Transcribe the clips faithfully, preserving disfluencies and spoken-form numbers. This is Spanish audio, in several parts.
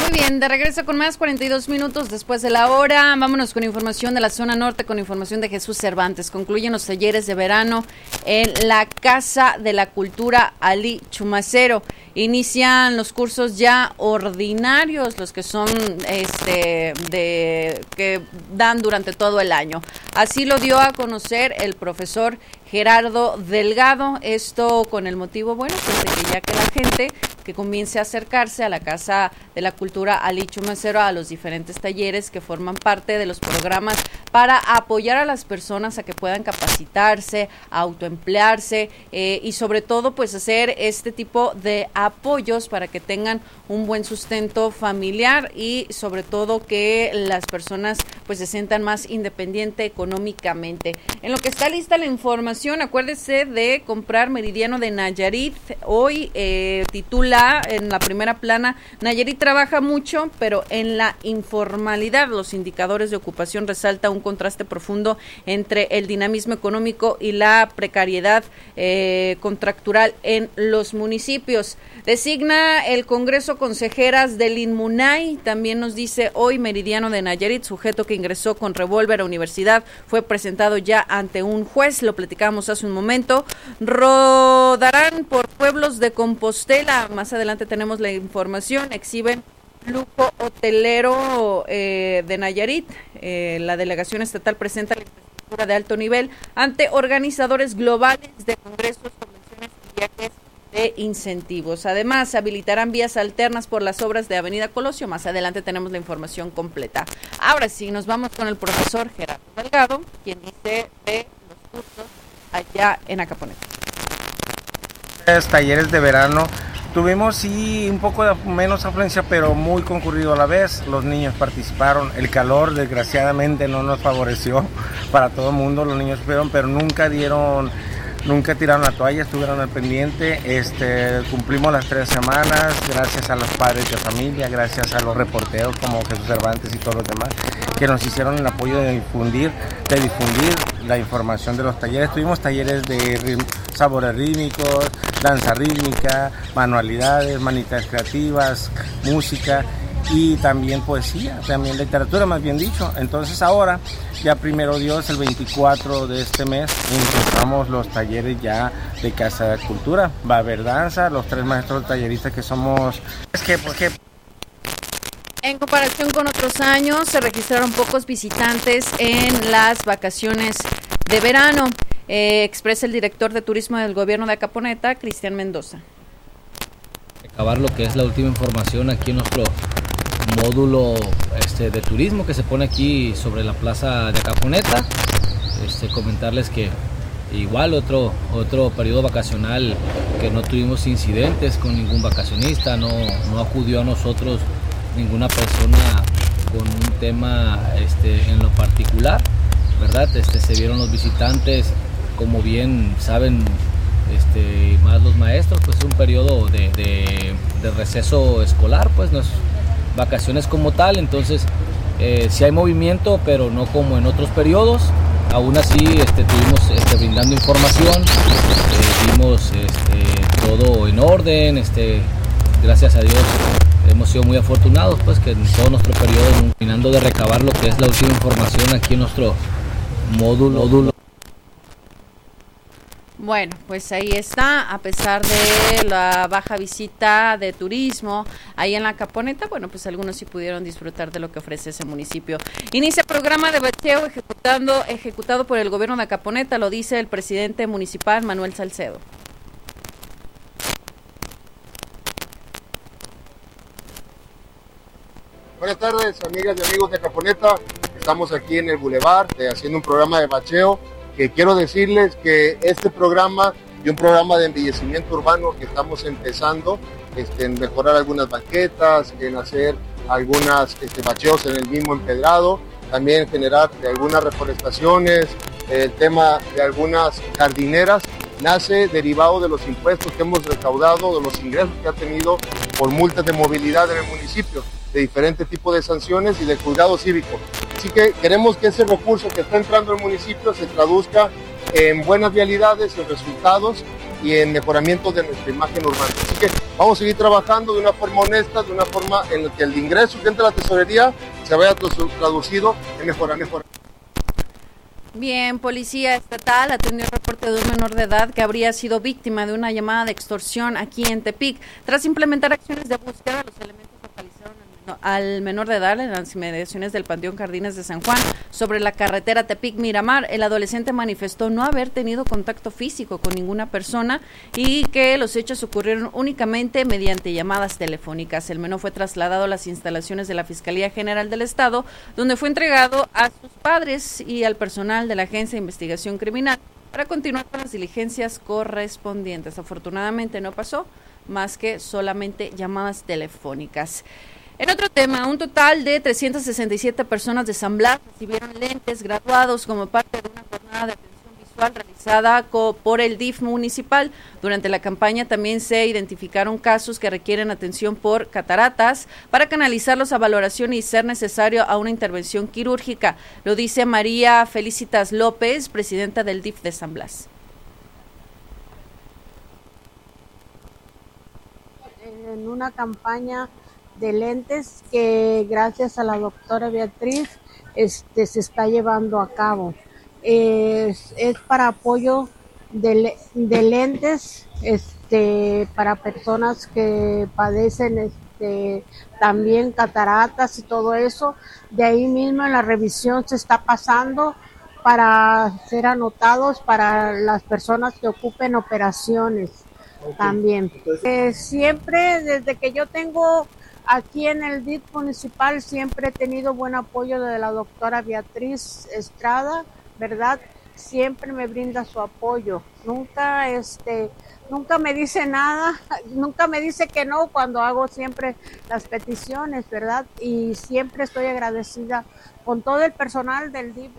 Muy bien, de regreso con más, cuarenta y dos minutos después de la hora. Vámonos con información de la zona norte, con información de Jesús Cervantes. Concluyen los talleres de verano en la Casa de la Cultura Ali Chumacero. Inician los cursos ya ordinarios, los que son este de que dan durante todo el año. Así lo dio a conocer el profesor Gerardo Delgado, esto con el motivo, bueno, pues de que ya que la gente que comience a acercarse a la Casa de la Cultura Ali Chumacero, a los diferentes talleres que forman parte de los programas para apoyar a las personas a que puedan capacitarse, autoemplearse eh, y sobre todo pues hacer este tipo de apoyos para que tengan un buen sustento familiar y sobre todo que las personas pues se sientan más independientes económicamente. En lo que está lista la información, acuérdese de comprar Meridiano de Nayarit. Hoy eh, titula en la primera plana: Nayarit trabaja mucho, pero en la informalidad. Los indicadores de ocupación resalta un contraste profundo entre el dinamismo económico y la precariedad eh, contractural en los municipios. Designa el Congreso consejeras del INMUNAI. También nos dice hoy Meridiano de Nayarit, sujeto que ingresó con revólver a universidad, fue presentado ya ante un juez. Lo platicamos hace un momento. Rodarán por pueblos de Compostela. Más adelante tenemos la información. Exhiben lujo hotelero eh, de Nayarit. Eh, la delegación estatal presenta la infraestructura de alto nivel ante organizadores globales de congresos, convenciones y viajes de incentivos. Además, habilitarán vías alternas por las obras de Avenida Colosio. Más adelante tenemos la información completa. Ahora sí, nos vamos con el profesor Gerardo Delgado, quien dice de los cursos allá en Acaponeta. Talleres de verano. Tuvimos sí un poco de menos afluencia, pero muy concurrido a la vez. Los niños participaron. El calor desgraciadamente no nos favoreció para todo el mundo. Los niños fueron, pero nunca dieron, nunca tiraron la toalla, estuvieron al pendiente. Este, cumplimos las tres semanas gracias a los padres de familia, gracias a los reporteros como Jesús Cervantes y todos los demás que nos hicieron el apoyo de difundir, de difundir la información de los talleres. Tuvimos talleres de ritmo, sabores rítmicos, danza rítmica, manualidades, manitas creativas, música y también poesía, también literatura, más bien dicho. Entonces ahora, ya primero Dios, el veinticuatro de este mes, empezamos los talleres ya de Casa de Cultura. Va a haber danza, los tres maestros talleristas que somos... Es que, porque... En comparación con otros años, se registraron pocos visitantes en las vacaciones de verano. Eh, expresa el director de turismo del gobierno de Acaponeta, Cristian Mendoza. Acabar lo que es la última información aquí en nuestro módulo este, de turismo que se pone aquí sobre la plaza de Acaponeta. Este, comentarles que igual otro, otro periodo vacacional que no tuvimos incidentes con ningún vacacionista, no, no acudió a nosotros ninguna persona con un tema este, en lo particular, ¿verdad? Este, se vieron los visitantes, como bien saben este, más los maestros, pues es un periodo de, de, de receso escolar, pues no es vacaciones como tal, entonces eh, sí hay movimiento, pero no como en otros periodos. Aún así este, estuvimos este, brindando información, eh, vimos este, todo en orden, este, gracias a Dios hemos sido muy afortunados, pues que en todo nuestro periodo, terminando de recabar lo que es la última información aquí en nuestro módulo. módulo. Bueno, pues ahí está, a pesar de la baja visita de turismo ahí en la Acaponeta, bueno, pues algunos sí pudieron disfrutar de lo que ofrece ese municipio. Inicia programa de bacheo ejecutando, ejecutado por el gobierno de Acaponeta, lo dice el presidente municipal Manuel Salcedo. Buenas tardes, amigas y amigos de Acaponeta. Estamos aquí en el Boulevard eh, haciendo un programa de bacheo, que quiero decirles que este programa y un programa de embellecimiento urbano que estamos empezando este, en mejorar algunas banquetas, en hacer algunas este, bacheos en el mismo empedrado, también generar de algunas reforestaciones, el tema de algunas jardineras, nace derivado de los impuestos que hemos recaudado, de los ingresos que ha tenido por multas de movilidad en el municipio, de diferentes tipos de sanciones y de cuidado cívico. Así que queremos que ese recurso que está entrando al municipio se traduzca en buenas vialidades, en resultados y en mejoramiento de nuestra imagen urbana. Así que vamos a seguir trabajando de una forma honesta, de una forma en la que el ingreso que entra a la tesorería se vaya traducido en mejorar, mejorar. Bien, Policía Estatal atendió el reporte de un menor de edad que habría sido víctima de una llamada de extorsión aquí en Tepic. Tras implementar acciones de búsqueda, los elementos localizaron al menor de edad en las inmediaciones del Panteón Jardines de San Juan, sobre la carretera Tepic-Miramar. El adolescente manifestó no haber tenido contacto físico con ninguna persona y que los hechos ocurrieron únicamente mediante llamadas telefónicas. El menor fue trasladado a las instalaciones de la Fiscalía General del Estado, donde fue entregado a sus padres y al personal de la Agencia de Investigación Criminal para continuar con las diligencias correspondientes. Afortunadamente no pasó más que solamente llamadas telefónicas. En otro tema, un total de trescientas sesenta y siete personas de San Blas recibieron lentes graduados como parte de una jornada de atención visual realizada por el D I F municipal. Durante la campaña también se identificaron casos que requieren atención por cataratas para canalizarlos a valoración y, ser necesario, a una intervención quirúrgica. Lo dice María Felicitas López, presidenta del D I F de San Blas. En una campaña de lentes que gracias a la doctora Beatriz este se está llevando a cabo. Es, es para apoyo de, de lentes este para personas que padecen este también cataratas y todo eso. De ahí mismo en la revisión se está pasando para ser anotados para las personas que ocupen operaciones. Okay. También. Eh, siempre desde que yo tengo aquí en el D I F municipal siempre he tenido buen apoyo de la doctora Beatriz Estrada, ¿verdad? Siempre me brinda su apoyo. Nunca este nunca me dice nada, nunca me dice que no cuando hago siempre las peticiones, ¿verdad? Y siempre estoy agradecida con todo el personal del D I F.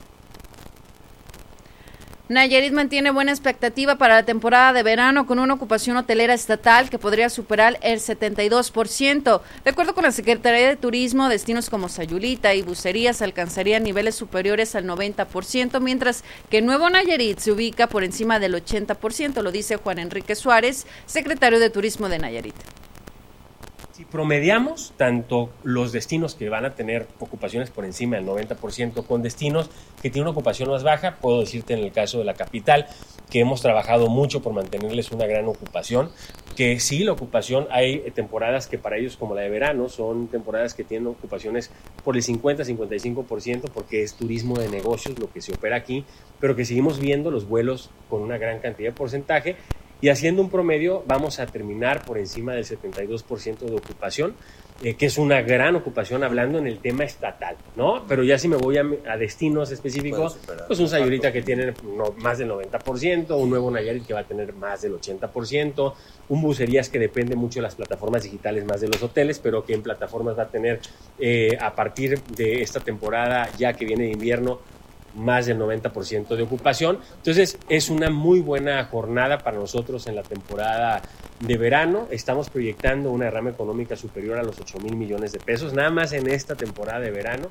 Nayarit mantiene buena expectativa para la temporada de verano con una ocupación hotelera estatal que podría superar el setenta y dos por ciento. De acuerdo con la Secretaría de Turismo, destinos como Sayulita y Bucerías alcanzarían niveles superiores al noventa por ciento, mientras que Nuevo Nayarit se ubica por encima del ochenta por ciento, lo dice Juan Enrique Suárez, secretario de Turismo de Nayarit. Si promediamos tanto los destinos que van a tener ocupaciones por encima del noventa por ciento con destinos que tienen una ocupación más baja, puedo decirte en el caso de la capital que hemos trabajado mucho por mantenerles una gran ocupación, que sí, la ocupación, hay temporadas que para ellos como la de verano son temporadas que tienen ocupaciones por el cincuenta a cincuenta y cinco por ciento porque es turismo de negocios lo que se opera aquí, pero que seguimos viendo los vuelos con una gran cantidad de porcentaje. Y haciendo un promedio vamos a terminar por encima del setenta y dos por ciento de ocupación, eh, que es una gran ocupación hablando en el tema estatal, ¿no? Pero ya si me voy a, a destinos específicos, pues un Sayulita que tiene no, más del noventa por ciento, un Nuevo Nayarit que va a tener más del ochenta por ciento, un Bucerías que depende mucho de las plataformas digitales más de los hoteles, pero que en plataformas va a tener eh, a partir de esta temporada ya que viene de invierno, más del noventa por ciento de ocupación. Entonces es una muy buena jornada para nosotros en la temporada de verano. Estamos proyectando una derrama económica superior a los ocho mil millones de pesos, nada más en esta temporada de verano.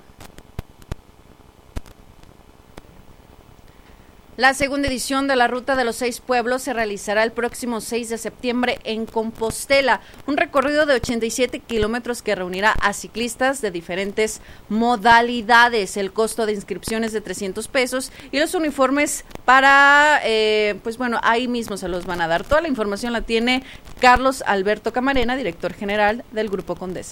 La segunda edición de la Ruta de los Seis Pueblos se realizará el próximo seis de septiembre en Compostela, un recorrido de ochenta y siete kilómetros que reunirá a ciclistas de diferentes modalidades. El costo de inscripción es de trescientos pesos y los uniformes para, eh, pues bueno, ahí mismo se los van a dar. Toda la información la tiene Carlos Alberto Camarena, director general del Grupo Condesa.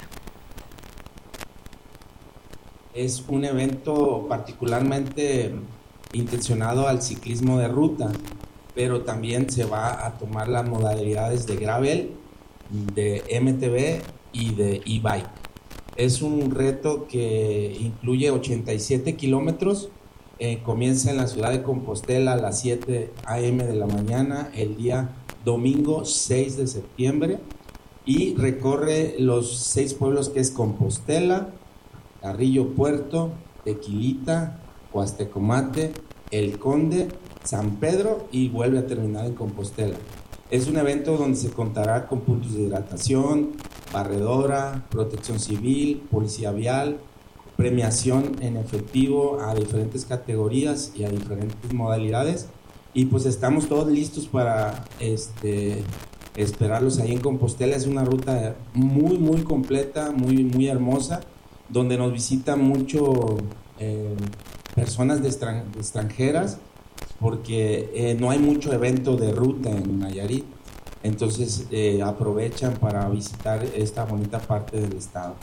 Es un evento particularmente intencionado al ciclismo de ruta, pero también se va a tomar las modalidades de gravel, de M T B y de e-bike. Es un reto que incluye ochenta y siete kilómetros, eh, comienza en la ciudad de Compostela a las siete a eme de la mañana el día domingo seis de septiembre y recorre los seis pueblos que es Compostela, Carrillo Puerto, Tequilita, Huastecomate, El Conde, San Pedro y vuelve a terminar en Compostela. Es un evento donde se contará con puntos de hidratación, barredora, protección civil, policía vial, premiación en efectivo a diferentes categorías y a diferentes modalidades y pues estamos todos listos para este, esperarlos ahí en Compostela. Es una ruta muy, muy completa, muy, muy hermosa, donde nos visitan mucho eh, personas de, extran- de extranjeras, porque eh, no hay mucho evento de ruta en Nayarit, entonces eh, aprovechan para visitar esta bonita parte del estado.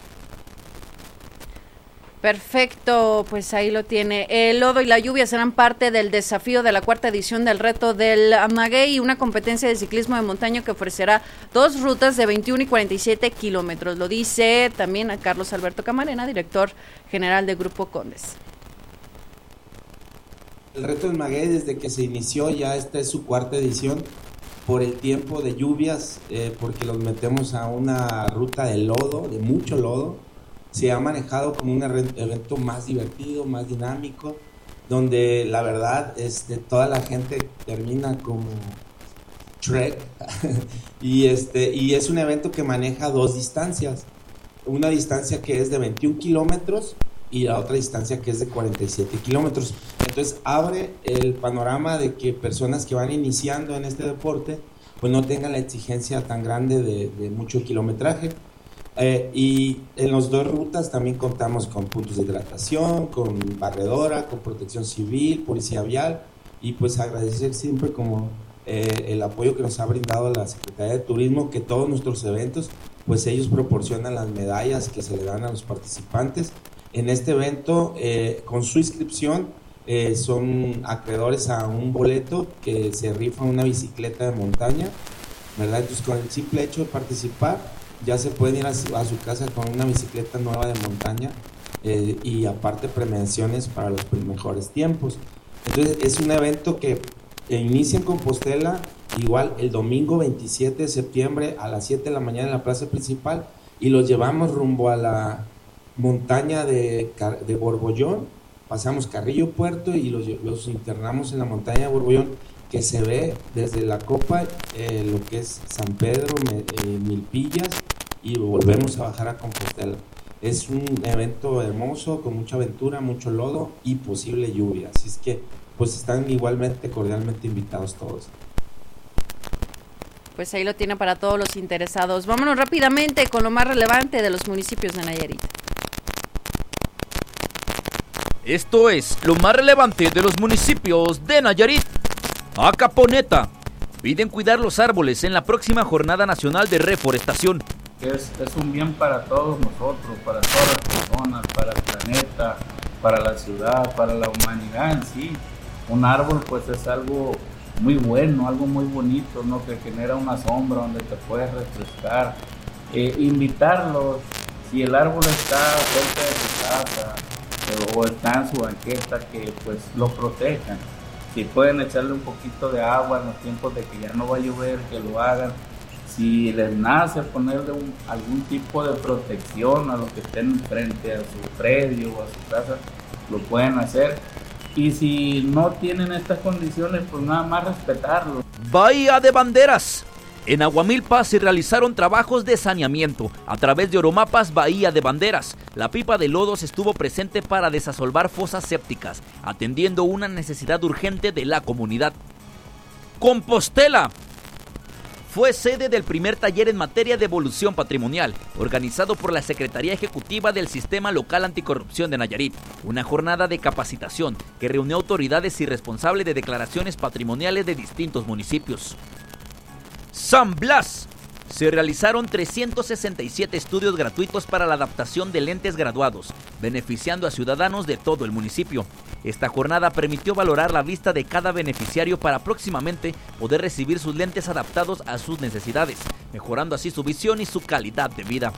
Perfecto, pues ahí lo tiene. El lodo y la lluvia serán parte del desafío de la cuarta edición del Reto del Maguey, una competencia de ciclismo de montaña que ofrecerá dos rutas de veintiuno y cuarenta y siete kilómetros. Lo dice también a Carlos Alberto Camarena, director general de Grupo Condes. El Reto del Maguey, desde que se inició, ya esta es su cuarta edición. Por el tiempo de lluvias, eh, porque los metemos a una ruta de lodo, de mucho lodo, se ha manejado como un evento más divertido, más dinámico, donde la verdad este, toda la gente termina como Shrek y, este, y es un evento que maneja dos distancias, una distancia que es de veintiún kilómetros y la otra distancia que es de cuarenta y siete kilómetros. Entonces abre el panorama de que personas que van iniciando en este deporte pues no tengan la exigencia tan grande de, de mucho kilometraje. Eh, y en las dos rutas también contamos con puntos de hidratación, con barredora, con protección civil, policía vial, y pues agradecer siempre como eh, el apoyo que nos ha brindado la Secretaría de Turismo, que todos nuestros eventos, pues ellos proporcionan las medallas que se le dan a los participantes. En este evento, eh, con su inscripción, eh, son acreedores a un boleto que se rifa una bicicleta de montaña, ¿verdad? Entonces con el simple hecho de participar, ya se pueden ir a su, a su casa con una bicicleta nueva de montaña, eh, y aparte premiaciones para los mejores tiempos. Entonces es un evento que inicia en Compostela, igual el domingo veintisiete de septiembre a las siete de la mañana en la plaza principal, y los llevamos rumbo a la montaña de, de Borbollón, pasamos Carrillo Puerto y los, los internamos en la montaña de Borbollón, que se ve desde la copa, eh, lo que es San Pedro, me, eh, Milpillas, y volvemos a bajar a Compostela. Es un evento hermoso, con mucha aventura, mucho lodo y posible lluvia, así es que pues están igualmente cordialmente invitados todos. Pues ahí lo tiene para todos los interesados. Vámonos rápidamente con lo más relevante de los municipios de Nayarit. Esto es lo más relevante de los municipios de Nayarit. Acaponeta. Piden cuidar los árboles en la próxima Jornada Nacional de Reforestación. Es, es un bien para todos nosotros, para todas las personas, para el planeta, para la ciudad, para la humanidad en sí. Un árbol pues es algo muy bueno, algo muy bonito, ¿no? Que genera una sombra donde te puedes refrescar. Eh, invitarlos, si el árbol está cerca de tu casa eh, o está en su banqueta, que pues lo protejan. Si pueden echarle un poquito de agua en los tiempos de que ya no va a llover, que lo hagan. Si les nace ponerle un, algún tipo de protección a los que estén frente a su predio o a su casa, lo pueden hacer. Y si no tienen estas condiciones, pues nada más respetarlo. Bahía de Banderas. En Aguamilpa se realizaron trabajos de saneamiento a través de Oromapas Bahía de Banderas. La pipa de lodos estuvo presente para desasolvar fosas sépticas, atendiendo una necesidad urgente de la comunidad. Compostela fue sede del primer taller en materia de evolución patrimonial, organizado por la Secretaría Ejecutiva del Sistema Local Anticorrupción de Nayarit. Una jornada de capacitación que reunió autoridades y responsables de declaraciones patrimoniales de distintos municipios. San Blas. Se realizaron trescientos sesenta y siete estudios gratuitos para la adaptación de lentes graduados, beneficiando a ciudadanos de todo el municipio. Esta jornada permitió valorar la vista de cada beneficiario para próximamente poder recibir sus lentes adaptados a sus necesidades, mejorando así su visión y su calidad de vida.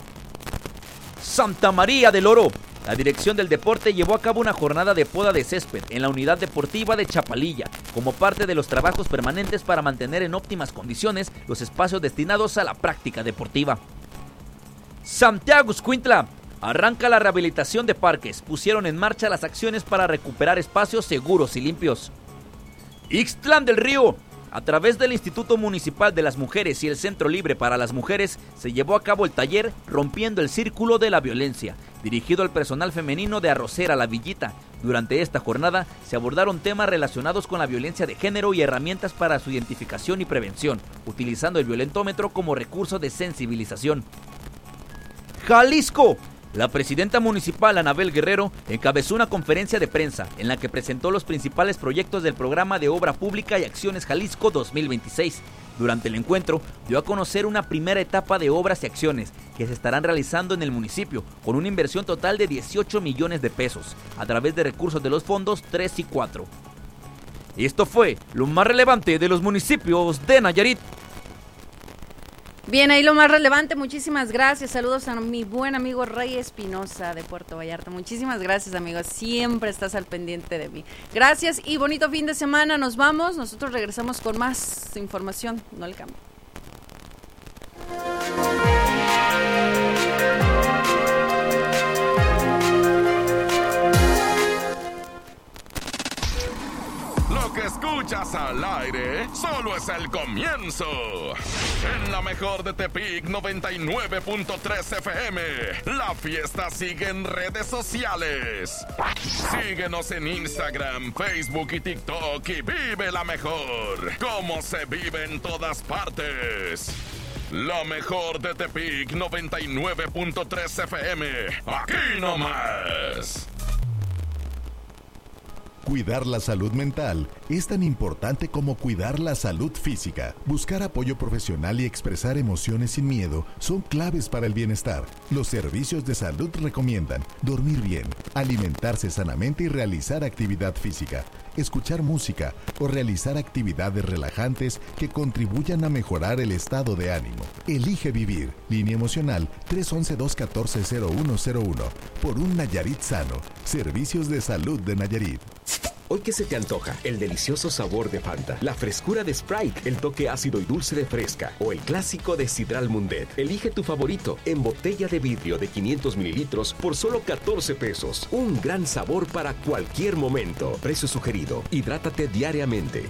Santa María del Oro. La Dirección del Deporte llevó a cabo una jornada de poda de césped en la unidad deportiva de Chapalilla, como parte de los trabajos permanentes para mantener en óptimas condiciones los espacios destinados a la práctica deportiva. Santiago Xcuintla. Arranca la rehabilitación de parques. Pusieron en marcha las acciones para recuperar espacios seguros y limpios. Ixtlán del Río. A través del Instituto Municipal de las Mujeres y el Centro Libre para las Mujeres se llevó a cabo el taller Rompiendo el Círculo de la Violencia, dirigido al personal femenino de Arrocera La Villita. Durante esta jornada se abordaron temas relacionados con la violencia de género y herramientas para su identificación y prevención, utilizando el violentómetro como recurso de sensibilización. Jalisco. La presidenta municipal Anabel Guerrero encabezó una conferencia de prensa en la que presentó los principales proyectos del programa de Obra Pública y Acciones Jalisco dos mil veintiséis. Durante el encuentro dio a conocer una primera etapa de obras y acciones que se estarán realizando en el municipio con una inversión total de dieciocho millones de pesos a través de recursos de los fondos tres y cuatro. Esto fue lo más relevante de los municipios de Nayarit. Bien, ahí lo más relevante, muchísimas gracias, saludos a mi buen amigo Rey Espinosa de Puerto Vallarta, muchísimas gracias amigos, siempre estás al pendiente de mí, gracias y bonito fin de semana, nos vamos, nosotros regresamos con más información, no le cambio. Lo que escuchas al aire solo es el comienzo. En la mejor de Tepic noventa y nueve punto tres F M, la fiesta sigue en redes sociales. Síguenos en Instagram, Facebook y TikTok y vive la mejor, como se vive en todas partes. La mejor de Tepic noventa y nueve punto tres F M, aquí nomás. Cuidar la salud mental es tan importante como cuidar la salud física. Buscar apoyo profesional y expresar emociones sin miedo son claves para el bienestar. Los servicios de salud recomiendan dormir bien, alimentarse sanamente y realizar actividad física, escuchar música o realizar actividades relajantes que contribuyan a mejorar el estado de ánimo. Elige vivir. Línea emocional tres once, dos catorce, cero uno cero uno. Por un Nayarit sano. Servicios de salud de Nayarit. ¿Hoy qué se te antoja? El delicioso sabor de Fanta, la frescura de Sprite, el toque ácido y dulce de Fresca o el clásico de Sidral Mundet. Elige tu favorito en botella de vidrio de quinientos mililitros por solo catorce pesos. Un gran sabor para cualquier momento. Precio sugerido. Hidrátate diariamente.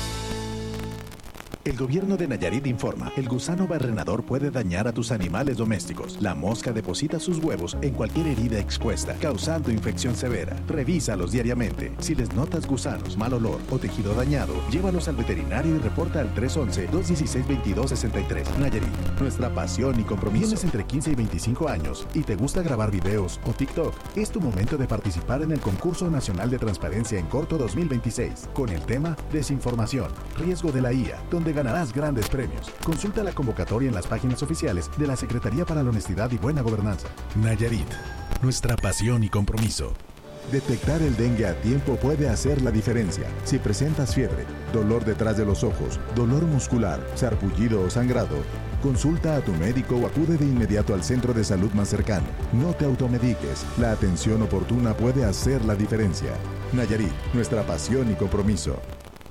El gobierno de Nayarit informa, el gusano barrenador puede dañar a tus animales domésticos. La mosca deposita sus huevos en cualquier herida expuesta, causando infección severa. Revísalos diariamente. Si les notas gusanos, mal olor o tejido dañado, llévalos al veterinario y reporta al tres once, dos dieciséis, veintidós sesenta y tres. Nayarit, nuestra pasión y compromiso. Tienes entre quince y veinticinco años y te gusta grabar videos o TikTok. Es tu momento de participar en el Concurso Nacional de Transparencia en Corto dos mil veintiséis, con el tema Desinformación, riesgo de la I A, donde ganarás grandes premios. Consulta la convocatoria en las páginas oficiales de la Secretaría para la Honestidad y Buena Gobernanza. Nayarit, nuestra pasión y compromiso. Detectar el dengue a tiempo puede hacer la diferencia. Si presentas fiebre, dolor detrás de los ojos, dolor muscular, sarpullido o sangrado, consulta a tu médico o acude de inmediato al centro de salud más cercano. No te automediques. La atención oportuna puede hacer la diferencia. Nayarit, nuestra pasión y compromiso.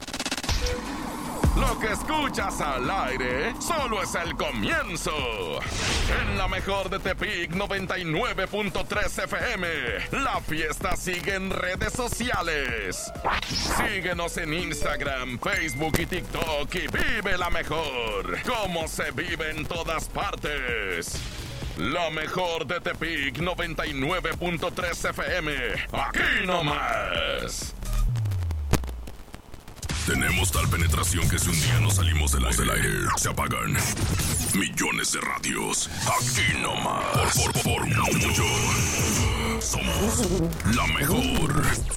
Lo que escuchas al aire solo es el comienzo. En la mejor de Tepic noventa y nueve punto tres F M, la fiesta sigue en redes sociales. Síguenos en Instagram, Facebook y TikTok y vive la mejor, como se vive en todas partes. La mejor de Tepic noventa y nueve punto tres F M, aquí nomás. Tenemos tal penetración que si un día no salimos del aire, del aire se apagan millones de radios. Aquí nomás. Por, por, por mucho. Somos la mejor.